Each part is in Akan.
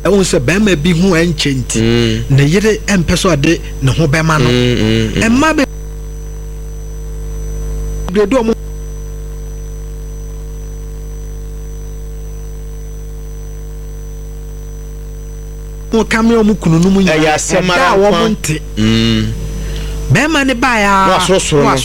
ɛwon sɛ bɛrima bi ho ɛnkyɛnti ne yere ɛmpɛ so ɔde ne ho bɛma no ɛma be do mo kameo mu kunu no mu nya ya semara wo monte bɛrima ne ba ya wa sorosoro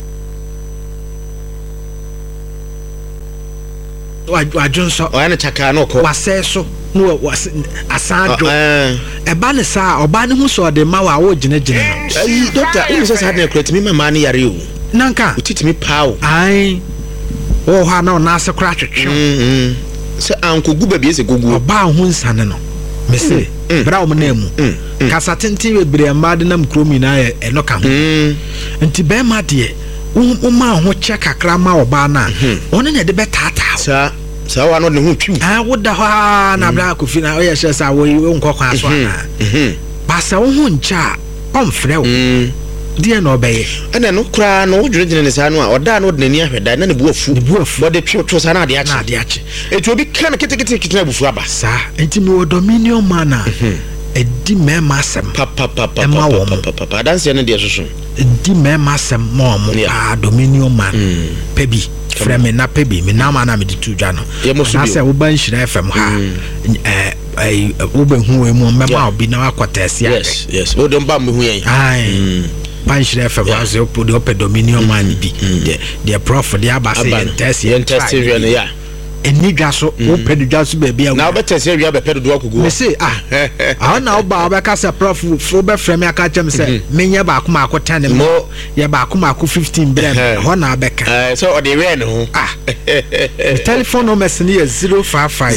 wadwonso o yana chaka no ko wasɛ so no asado ɛba ne saa ɔba ne hu so ɔde ma wa wo gyinagyina no doctor imi sɛ sa na kurati mi mama ne yare o nanka utitimi paawo ai wo ha na ona ase kra twetwe sɛ ankogu ba bi ese gogu ɔba ho nsane no me se bra wo na mu kasa tenten bebre ma de nam kromi na eno ka ho nti be ma de wo ma ho che kakra ma oba na ono ne de betata sa wa no ne ho twi wo da ho na bra ko fi na o ye hye sa wo nkokwa so na ba sa wo ho ncha omfrɛ wo die no obeye ene no kra no wodwene ne sa no a oda no de nani ahweda na ne bu afu bode twa sa na de ache etu obi kan ketekete kitena bufu aba sa enti mi wo dominion mana edi mema asem papa dance ne de soso edi mema asem mo dominion man pebi frame na pebi me na ma na me de tudwa no na se wo ban hira fm ha wo be hu we mu mema obi na akotese yes wo dem ba me hu yen Panshire February put the upper dominion man be the prof the abase and test ya eni dwaso open the dwaso baby now better say we have a pedo akugo me say na oba obeka say prof fo be frame aka chem say menya ba akoma akota ne mo ye ba akoma akọ 15 brem ho na abeka so o de we no the telephone number is 055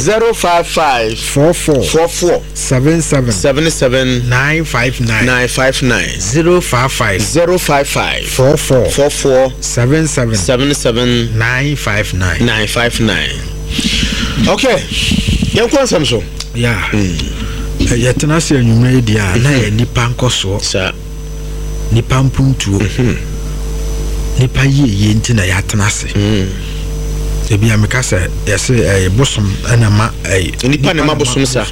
44 77 959 055 44 77 959 okay yan ko ansam so yeah yetena se anwumre dia na ye nipa nkoso sa nipa mpuntuo nipa ye ntina ya tena se ebi ameka se yese bosom ana ma nipa ne ma bosom sa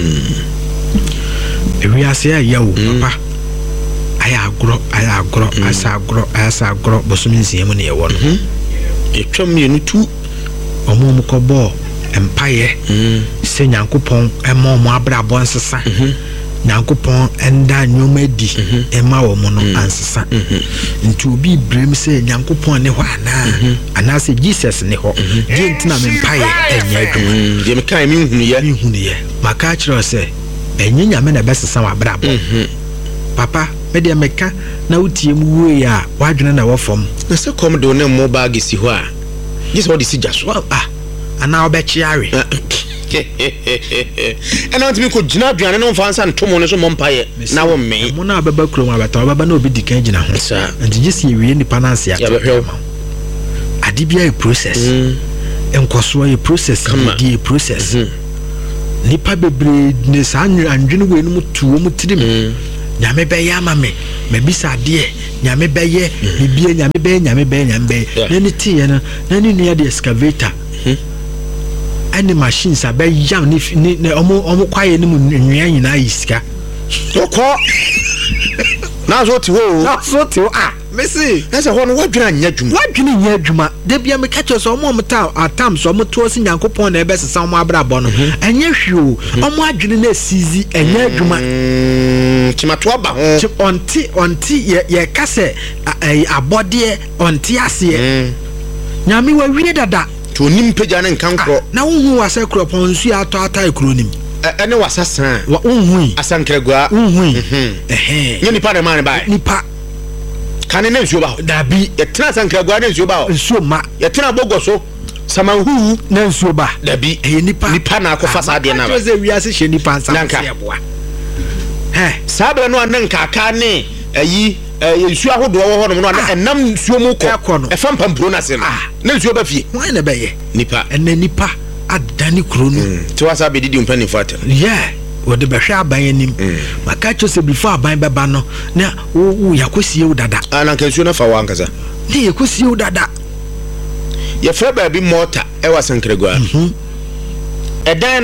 ewi ase ya wo papa aya agro bosom nsiemu ne ye wo no etwam ye nutu omo kobo empaye se nyankopon ema omo abrabon sesa nyankopon enda nyoma di ema wo mo no ansesa nti obi brem se nyankopon ne ho ana se Jesus ne ho die ntina me empaye enya adwuma die me kan me hunu ye maka kire se enye nyame na besesa wa abrabon papa me de meka na utie mu wo ya wadwene na wo fom na se kom do ne mo bag si ho a yes what is just ana obechiare and want me ko gina aduane no mfa nsa ntomo ne so mompaye na wo me mo na baba krom abata baba na obi dikan gina ho and just ye nipa na nsia ya behwe ade bia e process enkoso e process e process nipa bebre ne sa anwene we no mutuo mutirim nyame be ya mame me bisa de nyame be ye bibie nyame be na ni tie no na ni nua de excavator any machines abe yam ni omo kwaye ni mu nwia nyina yisika okọ na so ti wo mesi ese ho no wadwena nya adwuma de bia me catch so omo mta atam so omo to si nyankopon na ebe sesa omo abrabo no enye hwio omo adwene na sizi enye adwuma timato aba ho onti ye kase abode onti ase nyame wa wie dada to nim pagya ne nkankro na wonhu wase kropon nsu ato atai kronim ene wasasan wa wonhu asankragua wonhu nye nipa de man ba nipa kane ne nsuo ba dabi yetena asankragua ne nsuo ba nsuo ma yetena bogoso samanhu na nsuo ba dabi nipa na akofa sa de na ba ze wiase hye nipa ansa se eboa sabra no ananka aka ne ayi nsuo ahodo wo ho no na enam nsuo mu ko efa mpampro na se na nsuo ba fie wan na be ye nipa nipa adani krono ti wasa be didi mpani fata yeah wo de be hwe aban anim maka cho se before aban beba no na wo yakosie wo dada ana kan nsuo na fa wa nkasa ne yakosie wo dada ye fra ba bi mota e wa sankragua edan no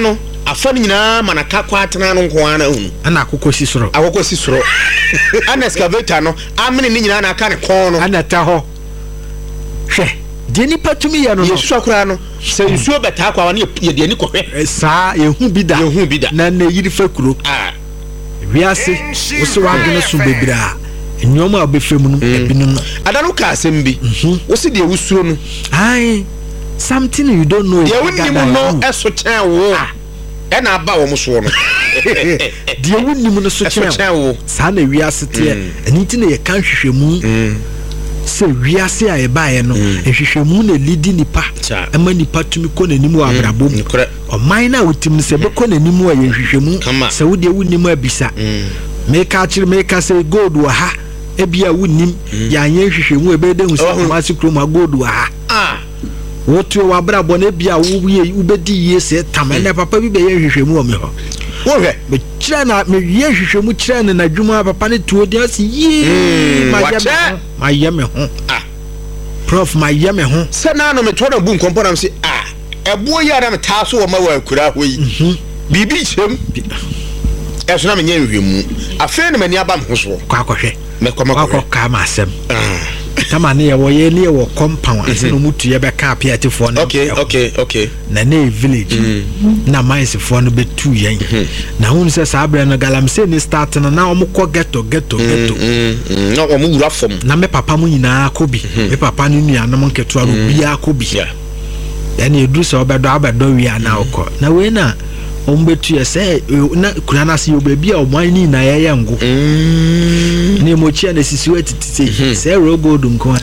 afa no nyinaa manaka kwa atena no nko ana hunu ana akokosi soro ana excavator no amene ni nyinaa na aka ne kon no ana ta ho hwe de nipa tumi ya no yesu akura no se nsuo beta kwa wane ye de ani kohwe saa yehu bi da na na yiri fakuro wiase wo se wa gene so bebira nyoma obefemu no ebinu no adano ka asem bi wo se de wusuro no ai something you don't know ye wonni mu no eso chen wo na aba wo so no de wonni mu no so chen wo saa na wiase te aniti na ye kan hwehwemu se wiase a eba no hwehwemu na lidi nipa ema nipa tumi ko nanim wa abrabom oman na wotim se be ko nanim wa ye hwehwemu se wo de wonni mu abisa meka say gold wa ha ebia wonnim ya anye hwehwemu ebe de hu se masi kroma gold wa ha wotu wa brabo na ebia wo ye ubedi ye se tam na papa bi be ye hwehwemu o me ho wo hwe me kira na me ye hwehwemu kira na adwuma papa ne tuo de asi ye ma ye me ho prof ma ye me ho se na no me to na bu nkompo na se ebo ya na me ta so wo ma wa kura ho yi bibi chem eso na me nye hwehwemu afa na mani aba me ho so kwa akɔhwɛ me kɔma ka ma asɛm tama ne ye ne wo compound ase no mutu ye be ka apiate fo no okay na ne village na mines fo no betu yen na hu se sa abre no galamse ni start na omukɔ ghetto na omu wura fom na me papa mu nyina akobi me papa no nua no nketo aro bia akobi ya na edu se obedo wi ana okɔ na we na ombetu ye se na kuna na se obabi a oman ni na ye ngo ni mo chia na sisi wetiti se rogo dum ko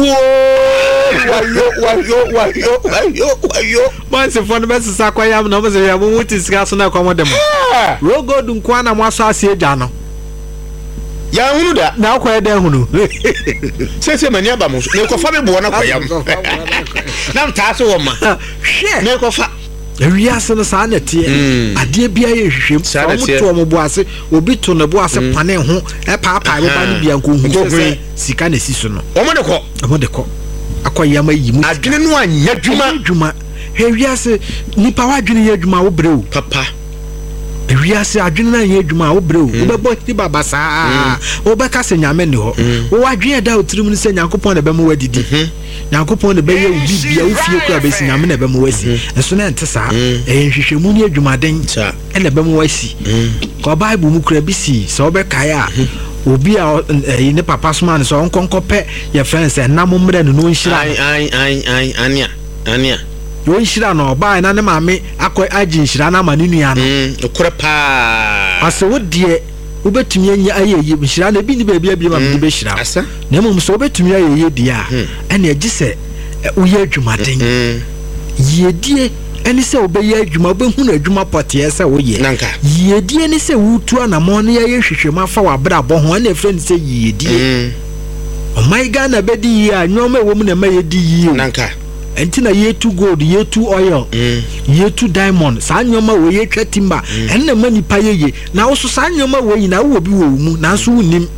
wayo man se fon be sisa kwa yam na mo se ya mo wuti sika so na kwa mo dem rogo dum ko na mo aso ase eja no ya hunu da na akwa ede hunu se mani aba mo ne ko fa be bo na kwa yam na mta so wo ma ne ko fa wiase no saa na tie ade bia ye hwehwem omuto omoboase obi to ne boase pane ho paapa be ba ne bia nko hu sika na siso no omode ko akoyama yimu adwene no anya dwuma he wiase nipa wadwene ye adwuma wo breu papa wiase adwene na ye adwuma wo breu wo bebo ti baba saa wo be ka se nyame ne ho wo wadwene da otirim ne se nyankopon na be mo wadidi nyankopon ne be ye bibia wo fie kura be si nyame na be mo wasi enso na ente saa hwehwemu ne adwumaden ene be mo wasi ko bible mu kura bi si so wo be kai a obi a ne papa soma ne so onkonkope ye friends na mo mre no nhira ania yo nhira no ba na ne maame akọ agi nhira na ma ne nua no okore pa ase wo de ubetumi anya ayeyi nhira na bi ni ba bia ma de be hira na mum so ubetumi ayeyi dia ene agi se uye adwumaden yedie eni se obeye adwuma behu na adwuma pote se wo ye yedie ni se wutu anamo na ye hwehwema fa wa bra bo ho na friend se yedie oh my god na bedi ya nyoma wo mu na ma yedi yi nanka enti na yetu gold yetu oil yetu diamond sa nyoma wo ye twa timba enne ma nipa yeye na wo so sa nyoma wo yi na wo bi wo mu na so unim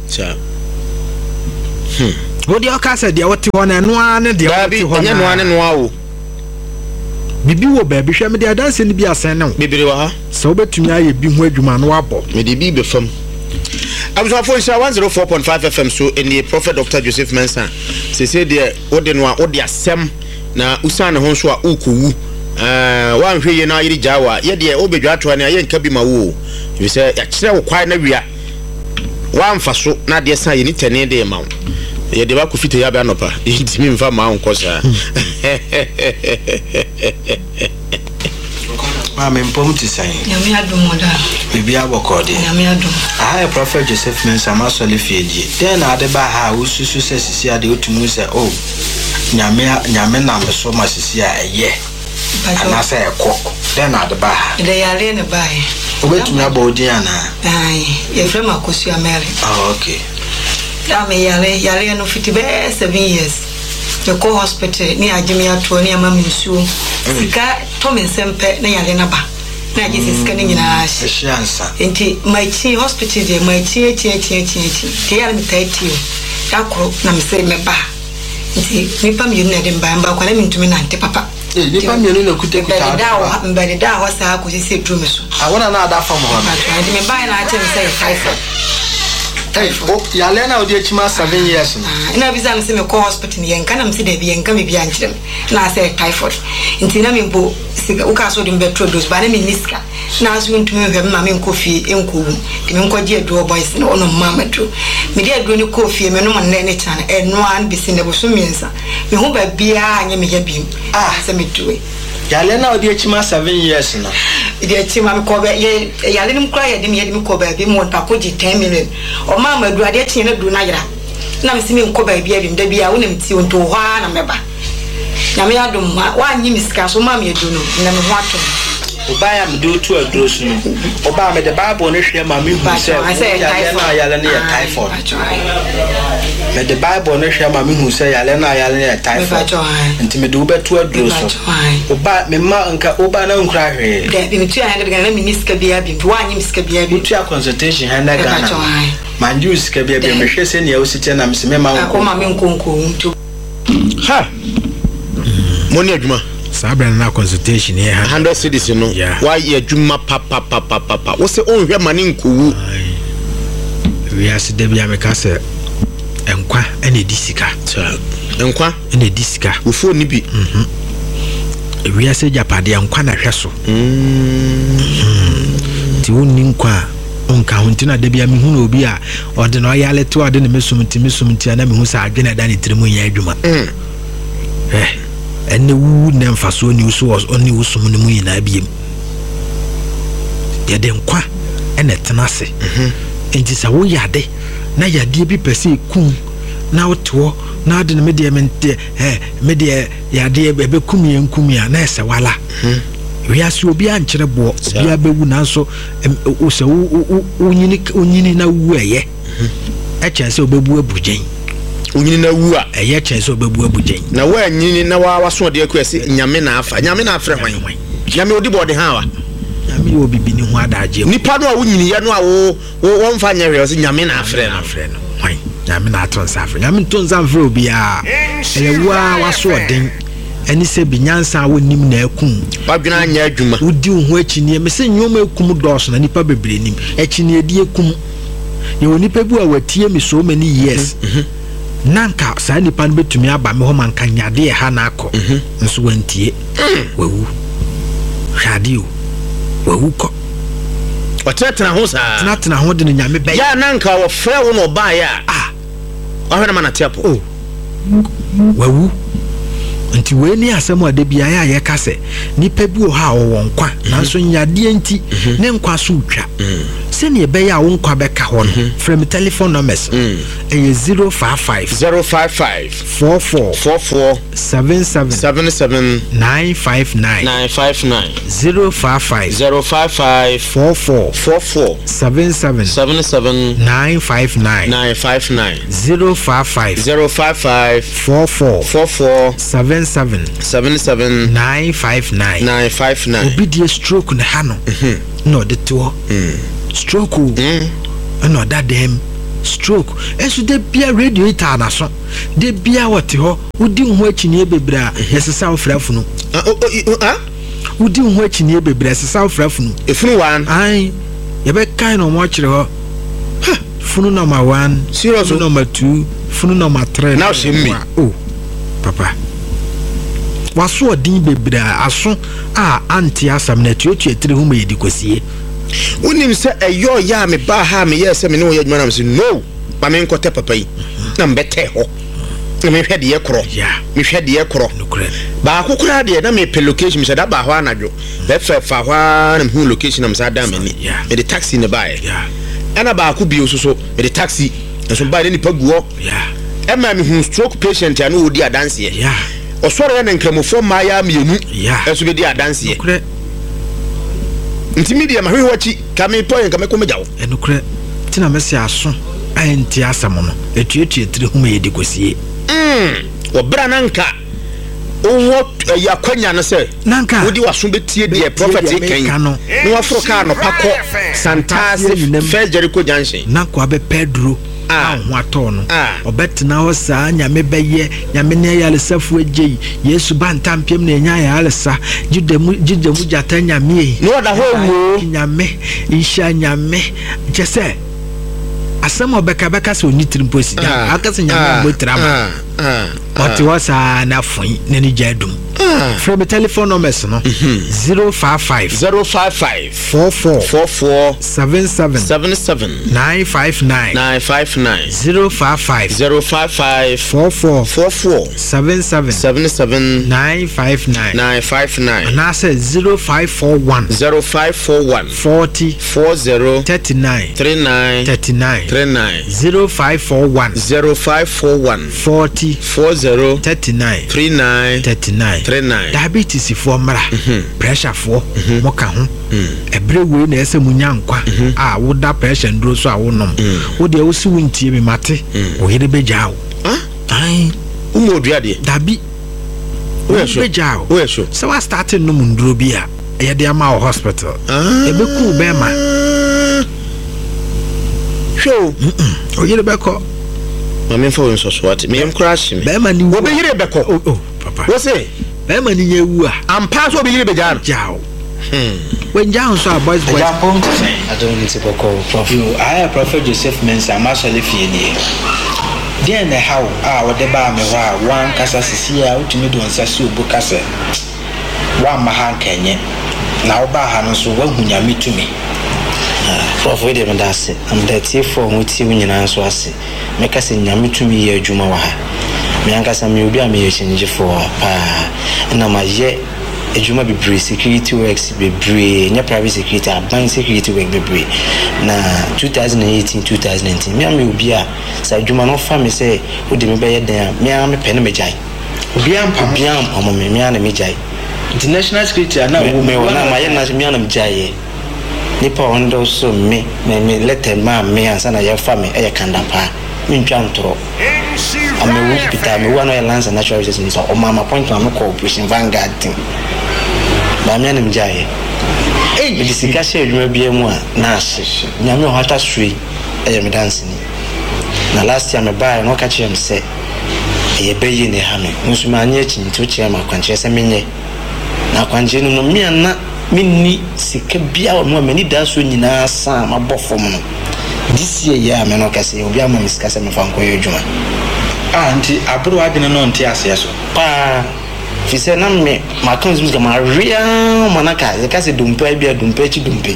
wo de okasa de wote ho na no ane de wote ho na no ane no awo bibi wo baby hwe me de adanse ni bi asen ne bibiri wa ha so betumi aye bi ho adwuma no abo me de bi be fam abusafo nsha 104.5 FM so eni Prophet Dr. Joseph Mensah se de ode no a ode asem na usane ho so a ukowu wan hwe ye na yiri jawa ye de obedwa to na ye nka bi ma wo bi se ya kire wo kwai na wia wan fa so na de san ye ni tene de ma wo ye de ba ko fite ya ba nopa intimi mfa ma won kosa Mama mpom ti sai. Nyame adomoda. Bibi abokode. Nyame adom. Ah, Prophet Joseph Mensah masole fiedie. Den na ade ba ha ususu se sisi ade otumu se oh. Nyame na me so masisi a eye. Ana se ekọ. Den na ade ba ha. De yare ne ba he. Obetumi abodi ana. Ai, ye frema Kosu Ameri. Ah, okay. Da me yare no fiti be 7 years. The co hospital ni ajimi ato ni amami nsuo sika to me sempe na yale na ba na agisi sika ni nyina ahyansa enti my chi hospital de my chi te yale mi taitio yakro na me se me ba enti mi pam yu na de mba kwa na mi ntumi na nte papa nipa mienu na kuta mbɛde da hɔ saa ko sisi drum so awona na ada fam hɔ nti me ban na akyem sɛ typhoid yale na odi achima 7 years na bi zan se me ko hospital yɛn kana me se da bi yɛn ka me bi ankyerem na sɛ typhoid nti na me bo siga wo ka so de mbetro dose ba na me niska na so ntumi hwɛ ma me nkofi enkowu de me nkɔgye aduo boys na ɔno mama do me de aduo ni kofi me no man na ne kyane eno an bi se ne bo so miensa me ho ba bia anya me ya bim sɛ me duwe yale na odi achima 7 years na idi achima me ko be yale nim kra yɛ de me ko ba bi mo ta ko gi 10 million o ma ma du ade tie na du na yira na me se me nko ba bia bim da bia wo na me ti wo nto hwa na meba na me adom wa anyi misika so ma me edu no na me ho ato obaya me do to adrosu no oba me the bible no hwe ma me hu se yale na typhoid me the bible no hwe ma me hu se yale na typhoid enti me do beto adrosu oba me ma nka oba na nkra hwe de bi me tu ya na me niska bia bi wa anyi miska bia bi tu ya consultation ha na Ghana man use ka bia me hwe se ne ya osite na me se me ma ko ma me nkonko ntu ha moni adwuma sabra na consultation here 100 cities no why you adwuma papa wo se on hwe mane nkowu we are de bia me ka se enkwa ene disika enkwa ene disika wo fo ni bi we are se japade enkwa na hwe so ti woni nkwa onka hontina de bia me hu na obi a ode na oyale to ade ne mesumti na me hu sa adwene da ne trimu nya adwuma ene wu na mfaso ni uso oni usum ne mu yina biem ye de nkwa ene tenase enti sa wo yade na yade bi pese kum na oto na ade ne medie mente medie yade ebe kum ya na ese wala we asu obi ankyere bo obi abewu na so o se onyini na wu eye e chance obebu abujen onyini na wu a eye chance obebu abujen na wa nyini na wa waso de akuase nyame na afre hwan nyame odi bode ha wa nyame obi bi ni ho adaje nipa no a wonyini ye no a wo mfa nyere o se nyame na afre no hwan nyame na aton sa afre nyame ton sa afre obi a eye wa waso den eni se binyansa wonim na akum badwena anya adwuma udi ho akini me se nyoma akum dos na nipa bebre nim akini edi akum ye onipa bu a watie me so many years nanka sa nipa no betumi aba me ho manka nyade ha na akọ nso wantie wawu radio wawu ko otetena ho sa tena ho de nyame be ya nanka wo frɛ wo no ba ya ahwena mana tepo wawu nti we ni asɛm ade bia ya ye kase nipa bi o ha wo nkwa nanso nyade enti ne nkwa so utwa se ne be ya wo nkwa be ka ho no from telephone numbers 055 44 77 959 055 44 77 959 055 44 77 959 obidie stroke na ha no no de to stroke no da dem stroke eso de bia radiator na so de bia wote ho udi ho akini ebebra yesesa ofrafunu udi ho akini ebebra yesesa ofrafunu efunu wan ai ye be kai no mo kire ho funu number 1 serious number 2 funu number 3 now she me oh papa waso odin bebra aso a anti asam na tuotu etire hu ma yedi kosie unim se eyo ya me ba ha me yese me no ye dwuma na me se no ba me nkote papa yi na mbete ho na me hwede ye kro me hwede ye kro ba akokora de na me pe location me se da ba ho anadwo be fa ho na me hu location na me sa da mani me de taxi ne bae ana ba akobio so me de taxi so ba de ni paguo ema me hu stroke patient ya no odi adanse ye osoro na nkramofo ma ya mienu eso be di adanse ye Intimidia ma hwe wachi ka me poyen ka me ko mejawo enukre tina me se aso anti asamo no etuetu etire hu me yedi kosie obra nanka owo yakwanya no se nanka wodi waso betie de prophet kan no wafro ka no pako santase fe Jericho junction nanko abe Pedro ho atɔ no ɔbɛtena hɔ saa nyame bɛyɛ nyame ne ayalesafo agye yesu ba ntampem na enya ayalesa gide mu jata nyame no da ho nyame insha nyame kyese asɛm ɔbɛka sɛ ɔni tirimpo si da aka sɛ nyame botrama ɔte hɔ saa na foi na ne gya dum from the telephone numbers no 055 44 77 959 055 44 77 959 and I said 0541 40 39 0541 40 39 diabetes for mara pressure for moka ho ebre we na ese munya nkwa wo da pressure ndro so a wo nom wo de wo si wuntie me mate wo yere beja wo umo oduade dabi wo beja wo so wa start no mundro bi a ye de ama wo hospital ebeku be ma show o yere beko mama fo nso so ati me crash me be ma ni wo be yere beko papa wo say be ma ni nyewu a ampa so be yere beja jao when jao so boys I don't need to go prof you I Prophet Joseph Mensah masole fiedie dia na how wo de ba me wa wan kasa sisia utumi do nsa si obu kasa wa ma ha kenye na wo ba ha no so wa hunya mitumi prof we de me da se am da tie for ho tie nyina so ase me kasa nyame tumi ye adwuma wa ha me ankasa me obi a me ye change for na ma ye adwuma bebre security works bebre nya private security bank security work bebre na 2018 2019 me am obi a sa adwuma no fa me say wo de me be ye dan me am pe na me jai obi am pam me me na me jai international security na wo me wona ma ye na me na me jai nipa ondo so me letter ma me ansa na ye fa me e kanda pa me ntwa ntoro ame wo hospital me one lance natural resources so o mama point am ko operation Vanguard team ba me na me jaye me disika she adwuma bia mu a na ahye nyame ho ata sui e me dance ni na last year me buy no ka chem se e be yi ne ha me nso ma anya chi nti o che ma kwanche se menye na kwanche no me na minni sika bia o no mani da so nyina sa ma bofom no this year ya me no ka se obi ama me sika se me fa nko ye adwuma anti abro adene no nte ase so pa fi se na me ma kan zuga ma ria manaka ze ka se dumpe bia dumpe chi dumpe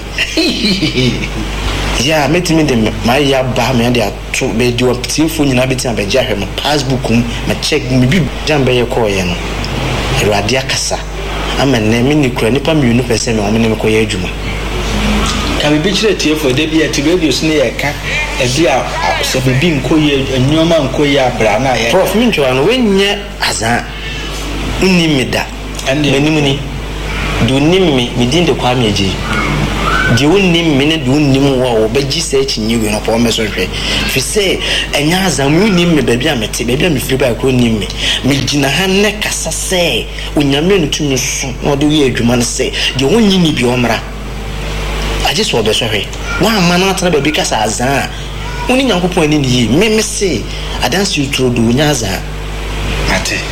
ya metimi de ma ya ba me de ato be di optifo nyina beti am be ja hwe me passbook ma check me bi jambe ye ko ye no erade akasa ama na me ni kura nipa me unu pese me o me ko ye adwuma ka bi chire tie for de bi ati radio so ne ye ka e bia se bi nko ye anyoma nko ye abra na ye prof me ntwa no wenye azan unni meda menim ni do nim me din de kwa me agi di unni me ne do unnim wo obagi se chinyi we no po me so hwe fi se enya azan unni me ba bia mete ba bia me firi ba ko unni me gina ha ne kasa se unyame no tumi so no de we adwuma no se di wonyi ni bi omra aje so be so hwe wa amana tara ba bi kasa azan uni nyankopon ani ni me se adansi utro do nya azan ate